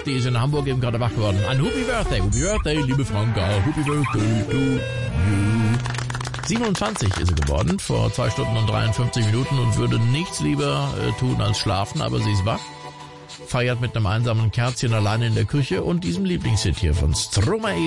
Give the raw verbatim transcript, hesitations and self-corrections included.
die ist in Hamburg eben gerade wach geworden. Ein Happy Birthday, Happy Birthday, liebe Franka, Happy Birthday to you. siebenundzwanzig ist sie geworden, vor zwei Stunden und dreiundfünfzig Minuten und würde nichts lieber äh, tun als schlafen, aber sie ist wach. Feiert mit einem einsamen Kerzchen alleine in der Küche und diesem Lieblingshit hier von Stromae.